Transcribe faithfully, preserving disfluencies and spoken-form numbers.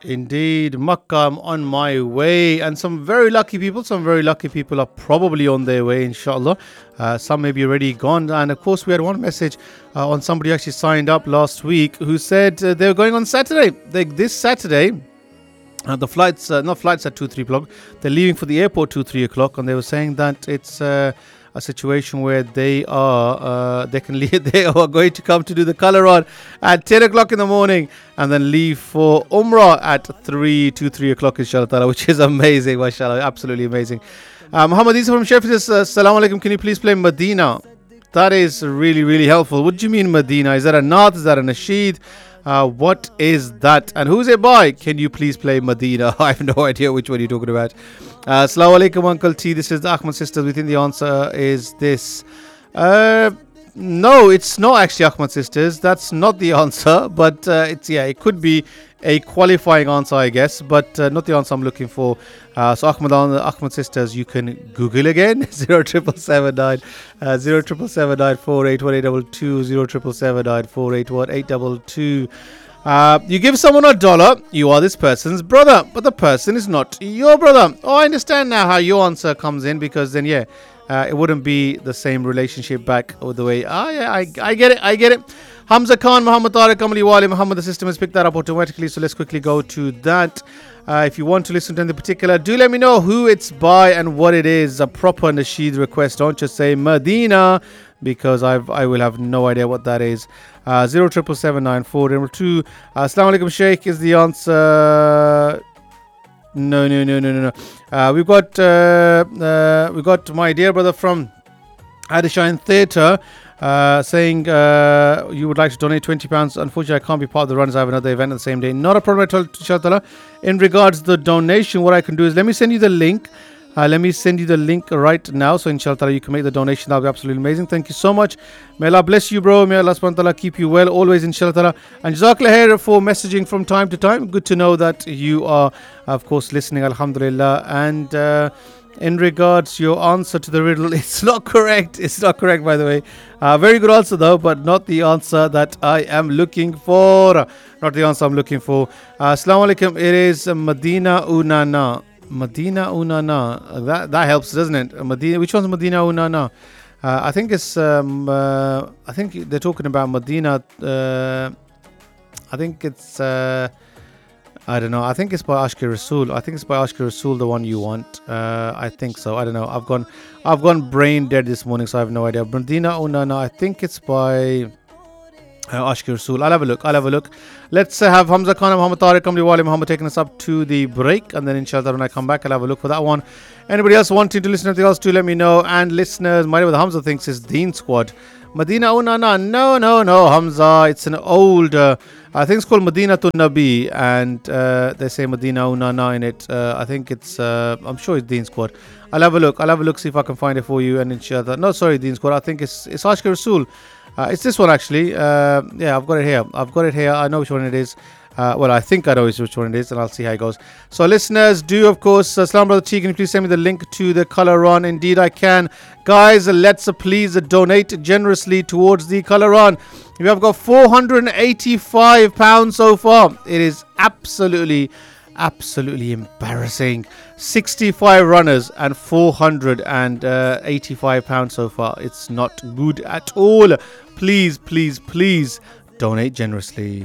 Indeed, Makkah, I'm on my way, and some very lucky people, some very lucky people are probably on their way, inshallah. Uh, some may be already gone, and of course, we had one message uh, on somebody who actually signed up last week who said uh, they were going on Saturday. They, this Saturday, uh, the flights, uh, not flights at two, three o'clock, they're leaving for the airport two, three o'clock, and they were saying that it's uh, a situation where they are uh, they can leave, they are going to come to do the color on at ten o'clock in the morning and then leave for Umrah at three to three o'clock inshallah ta'ala, which is amazing, mashallah, absolutely amazing. uh, Muhammad Isa from Sheffield says uh, Assalamu alaikum, can you please play Medina? That is really really helpful. What do you mean Medina? Is that a naat? Is that a nasheed? Uh, what is that? And who's it by? Can you please play Medina? I have no idea which one you're talking about. Uh, Assalamu alaikum, Uncle T. This is the Ahmad sisters. We think the answer is this. Uh, no, it's not actually Ahmad sisters. That's not the answer. But uh, it's yeah, it could be a qualifying answer, I guess, but uh, not the answer I'm looking for. Uh, so Ahmad Ahmad sisters, you can Google again. Zero triple seven nine, uh, zero triple seven nine four eight one eight double two, zero triple seven nine four eight one eight double two. Uh, you give someone a dollar, you are this person's brother, but the person is not your brother. Oh, I understand now how your answer comes in, because then yeah, uh, it wouldn't be the same relationship back all the way. Ah, yeah, I, I get it, I get it. Hamza Khan, Muhammad Tariq, Amali Wali, Muhammad, the system has picked that up automatically, so let's quickly go to that. Uh, if you want to listen to anything particular, do let me know who it's by and what it is. A proper nasheed request. Don't just say Medina, because I've I will have no idea what that is. Uh, zero triple seven nine four number two. Uh, Assalamu alaikum, Sheikh is the answer. No, no, no, no, no, no. Uh, we've got uh, uh, we got my dear brother from Adishine Theatre. Uh, saying uh, you would like to donate twenty pounds. Unfortunately, I can't be part of the runs. I have another event on the same day. Not a problem at all, inshallah. In regards to the donation, what I can do is let me send you the link. Uh, let me send you the link right now. So, inshallah, you can make the donation. That'll be absolutely amazing. Thank you so much. May Allah bless you, bro. May Allah subhanahu wa ta'ala keep you well always, inshallah. And jazakallah khair for messaging from time to time. Good to know that you are, of course, listening, alhamdulillah. And uh, in regards to your answer to the riddle, it's not correct. It's not correct, by the way. Uh, very good answer, though, but not the answer that I am looking for. Not the answer I'm looking for. Uh, Assalamu alaikum. It is Medina Unana. Medina Unana. That that helps, doesn't it? Medina. Which one's Medina Unana? Uh, I think it's. Um, uh, I think they're talking about Medina. Uh, I think it's. Uh, I don't know. I think it's by Ashki Rasul. I think it's by Ashki Rasul, the one you want. Uh, I think so. I don't know. I've gone, I've gone brain dead this morning, so I have no idea. Medina Unana. I think it's by uh, Ashki Rasul. I'll have a look. I'll have a look. Let's uh, have Hamza Khan, Muhammad Tariq, Kamli Wali, Muhammad taking us up to the break, and then inshallah when I come back, I'll have a look for that one. Anybody else wanting to listen to anything else, do let me know. And listeners, my name with Hamza thinks is Deen Squad. Medina Unana. No, no, no, Hamza. It's an old. Uh, I think it's called Medina to Nabi, and uh, they say Medina Unana in it. Uh, I think it's. Uh, I'm sure it's Deen Squad. I'll have a look. I'll have a look, see if I can find it for you. And inshallah, no, sorry, Deen Squad. I think it's it's Ashki Rasul. Uh, it's this one actually. Uh, yeah, I've got it here. I've got it here. I know which one it is. Uh, well, I think I know which one it is, and I'll see how it goes. So, listeners, do of course, uh, Salam Brother T, can you please send me the link to the color run? Indeed, I can. Guys, let's uh, please uh, donate generously towards the color run. We have got four hundred eighty-five pounds so far. It is absolutely, absolutely embarrassing. sixty-five runners and four hundred eighty-five pounds so far. It's not good at all. Please, please, please donate generously.